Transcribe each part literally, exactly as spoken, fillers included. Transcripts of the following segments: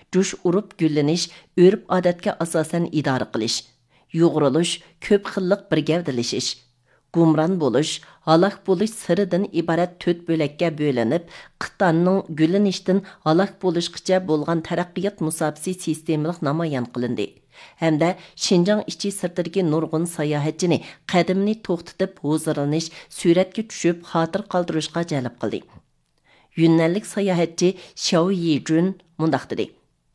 jush urib gullanish, örf odatga asosan idora qilish, yo'g'rilish, ko'p xillik bir gavdilashish, gumron bo'lish, halok bo'lish siridan iborat to'rt bo'lakka bo'linib, qit'aning gullanishdan halok bo'lishgacha bo'lgan taraqqiyot musofasi sistemalik namoyon qilindi. Hamda Şinjan ichi sirtidagi nurg'un sayohatchini qadimni to'xtatib, huzurlanish, suratga tushib, xotir qoldirishga jalb qildi. Yunnanlik sayohatchi Xiao Yijun mundaq dedi.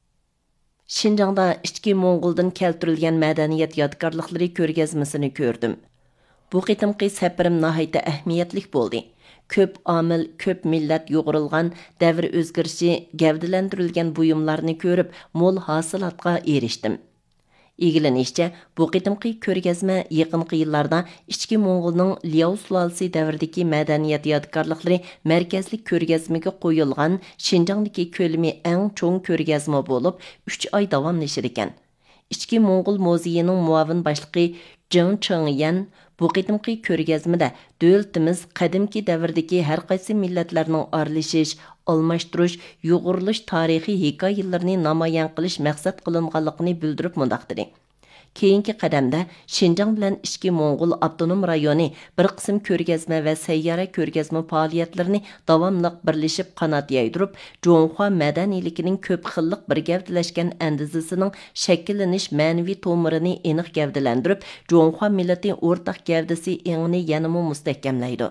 Şinjangda ichki Mo'ng'uldan keltirilgan madaniyat yodgorliklari ko'rgazmasini ko'rdim. Bu qitimqi safarim nihoyatda ahamiyatli bo'ldi. Ko'p omil, ko'p millat yo'g'rilgan, davr o'zgarishi, gavdalantirilgan buyumlarni ko'rib, mo'l hosilotga erishdim. İlgilenişçe, bu qitimqi ko'rgazma yaqinqi yillarda ichki Mo'ng'ulning Liao sulolasi davridagi madaniyat yodgorliklari markazlik ko'rgazmaga qo'yilgan Şinjangdagi ko'lami eng cho'ng ko'rgazma bo'lib, uch oy davomlashar ekan. Ichki Mo'ng'ul muzeyining muavin boshlig'i Zheng Chengyan bu qitimqi ko'rgazmada davlatimiz qadimki davrdagi har qaysi millatlarning aralashish, almashtirish, yo'g'irilish tarixiy hikoyalarini namoyon qilish maqsad qilinganligini bildirib mundaq dedi. Keyingi qadamda Şinjang bilan ichki Mo'ng'ul avtonom rayoni bir qism ko'rgazma va sayyora ko'rgazma faoliyatlarini davomli birlashib qanot yaydirib, Zhonghua madaniyligining ko'p xillik bir gavdalashgan andizasining shakllanish ma'naviy to'mirini aniq gavdalantirib, Zhonghua millati o'rtaq gavdasi engini yanada mustahkamlaydi.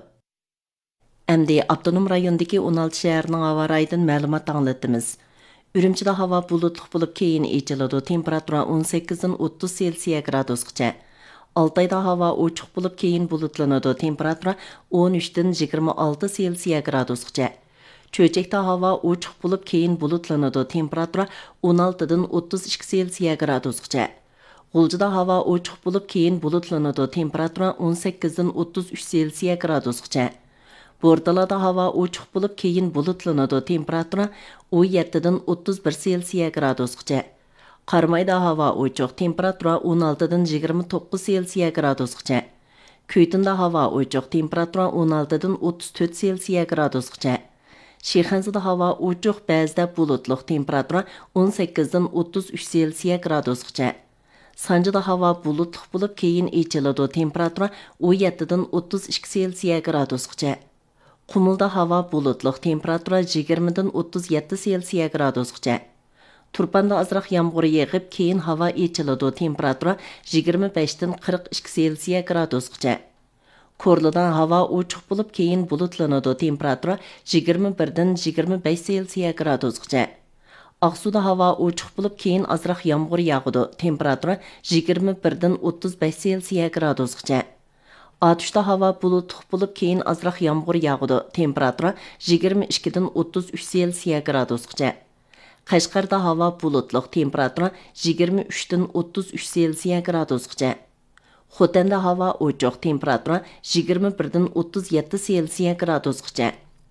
Әмді автоном райондaki o'n olti shaharning havo rayidan ma'lumot anglatamiz. Ürümchida havo bulutli bo'lib keyin echiladi. Temperatura o'n sakkizdan o'ttiz Selsiya gradusgacha. Altayda havo ochiq bo'lib keyin bulutlanadi. Temperatura o'n uchdan yigirma olti Selsiya gradusgacha. Cho'chakda havo ochiq bo'lib keyin bulutlanadi. Temperatura o'n oltidan o'ttiz ikki Selsiya gradusgacha. G'uljida havo ochiq bo'lib keyin bulutlanadi. Temperatura o'n sakkizdan o'ttiz uch Selsiya gradusgacha. Bortalada havo ochiq bo'lib keyin bulutlanadi. Temperatura o'n yettidan o'ttiz bir Selsiya gradusgacha. Qarmayda havo ochiq. Temperatura o'n oltidan yigirma to'qqiz Selsiya gradusgacha. Kuytinda havo ochiq. Temperatura o'n oltidan o'ttiz to'rt Selsiya gradusgacha. Shixanzada havo ochiq, ba'zida bulutli. Temperatura o'n sakkizdan o'ttiz uch Selsiya gradusgacha. Sanjida havo bulutli bo'lib keyin echiladi. Temperatura o'n yettidan o'ttiz ikki Selsiya gradusgacha. Qumulda havo bulutli, temperatura yigirmadan o'ttiz yetti Selsiya gradusgacha. Turpanda azroq yomg'ir yog'ib, keyin havo echiladi. Temperatura yigirma beshdan qirq ikki Selsiya gradusgacha. Korlida havo ochiq bo'lib, keyin bulutlanadi. Temperatura yigirma birdan yigirma besh Selsiya gradusgacha. Aqsuda havo ochiq bo'lib, keyin azroq yomg'ir yog'adi. Temperatura yigirma birdan o'ttiz besh Selsiya gradusgacha. Atışda havo bulutli bo'lib, keyin azroq yomg'ir yog'adi. Temperatura yigirma ikkidan o'ttiz uch Selsiya gradusgacha. Qashqarda havo bulutli, temperatura yigirma uchdan o'ttiz uch Selsiya gradusgacha. Xotanda havo ochiq, temperatura yigirma birdan o'ttiz yetti Selsiya gradusgacha.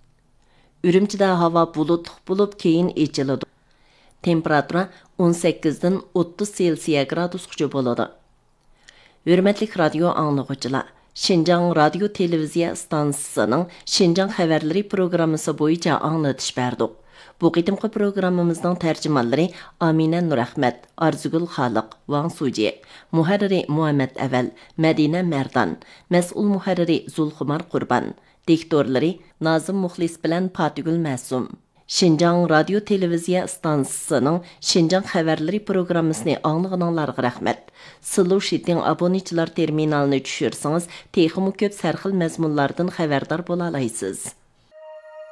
Ürümchida havo bulutli bo'lib, keyin echiladi. Temperatura o'n sakkizdan o'ttiz Selsiya gradusgacha bo'ladi. Hurmatli radio anglag'uchilar, Şinjan radio televiziya stansiyasining Şinjan xabarlari programmasi bo'yicha anglatish berdik. Bu qitimqi programmamizning tarjimonlari Amina Nurahmat, Arzugul Xaliq, Wang Suji, muharriri Muhammad Aval, Madina Mardan, mas'ul muharriri Zulxumar Qurban, diktorlari Nazim Muxlis bilan Fatigul Masum. Şinjan radio televiziya stansiyasining Şinjan xabarlari programmasini anglag'anlarga rahmat. Sizlar shiting abonechilar terminalini tushirsangiz, texnik ko'p sarxil mazmunlardan xabardor bo'la olasiz.